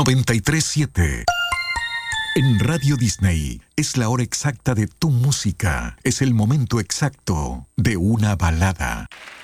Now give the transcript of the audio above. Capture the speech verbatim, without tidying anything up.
noventa y tres siete. En Radio Disney es la hora exacta de tu música. Es el momento exacto de una balada.